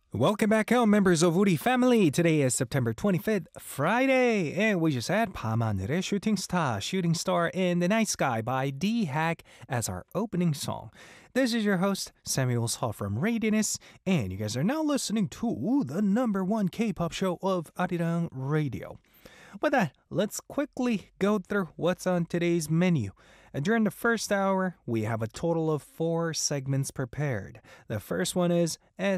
Welcome back home, members of Woody family. Today is September 25th, Friday, and we just had 밤하늘의 Shooting Star in the Night Sky by D-Hack as our opening song. This is your host, Samuel Saw from Radianess, and you guys are now listening to the number one K-pop show of Arirang Radio. With that, let's quickly go through what's on today's menu. During the first hour, we have a total of 4 segments prepared. The first one is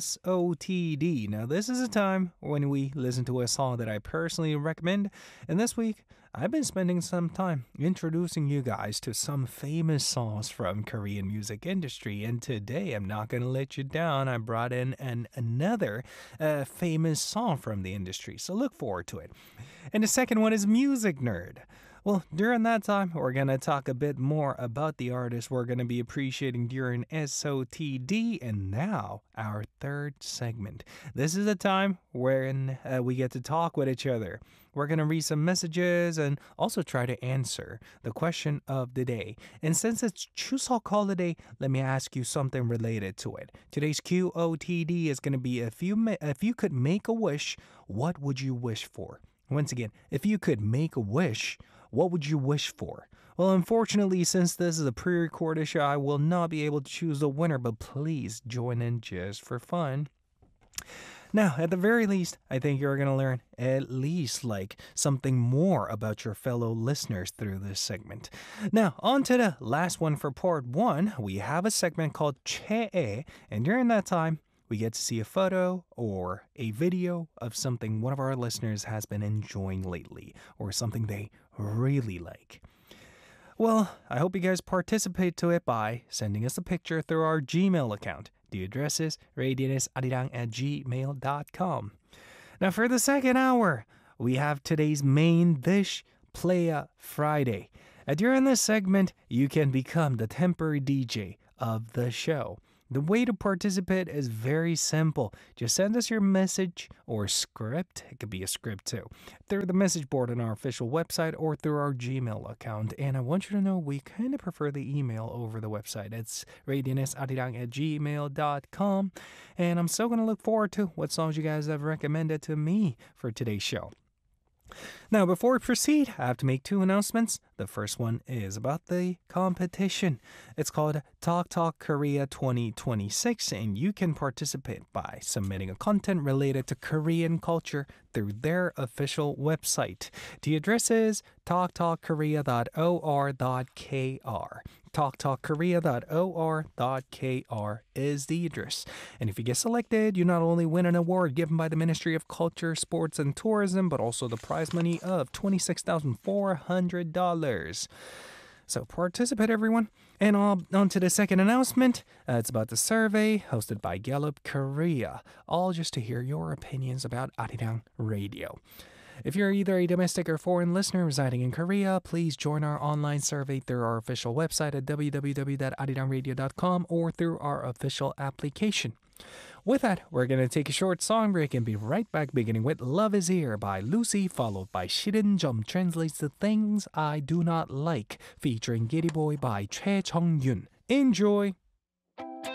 SOTD. Now, this is a time when we listen to a song that I personally recommend. And this week, I've been spending some time introducing you guys to some famous songs from Korean music industry. And today, I'm not going to let you down. I brought in another famous song from the industry. So look forward to it. And the second one is Music Nerd. Well, during that time, we're going to talk a bit more about the artists we're going to be appreciating during SOTD. And now, our third segment. This is a time when we get to talk with each other. We're going to read some messages and also try to answer the question of the day. And since it's Chuseok holiday, let me ask you something related to it. Today's QOTD is going to be if you could make a wish, what would you wish for? Once again, if you could make a wish, what would you wish for? Well, unfortunately, since this is a pre-recorded show, I will not be able to choose a winner, but please join in just for fun. Now, at the very least, I think you're going to learn at least something more about your fellow listeners through this segment. Now, on to the last one for part 1. We have a segment called 최애, and during that time, we get to see a photo or a video of something one of our listeners has been enjoying lately or something they really like. Well, I hope you guys participate to it by sending us a picture through our Gmail account. The address is radianesarirang@gmail.com. Now for the second hour, we have today's main dish, Playa Friday. During this segment, you can become the temporary DJ of the show. The way to participate is very simple. Just send us your message or script, it could be a script too, through the message board on our official website or through our Gmail account. And I want you to know we kind of prefer the email over the website. It's radianesarirang@gmail.com. And I'm still going to look forward to what songs you guys have recommended to me for today's show. Now, before we proceed, I have to make 2 announcements. The first one is about the competition. It's called Talk Talk Korea 2026, and you can participate by submitting a content related to Korean culture through their official website. The address is talktalkkorea.or.kr. talktalkkorea.or.kr is the address. And if you get selected, you not only win an award given by the Ministry of Culture, Sports, and Tourism, but also the prize money of $26,400. So participate, everyone. And on to the second announcement. It's about the survey hosted by Gallup Korea, all just to hear your opinions about Arirang Radio. If you're either a domestic or foreign listener residing in Korea, please join our online survey through our official website at www.arirangradio.com or through our official application. With that, we're going to take a short song break and be right back, beginning with Love Is Here by Lucy, followed by Shirin Jum translates The Things I Do Not Like, featuring Giddy Boy by Choi Chong-yun. Enjoy!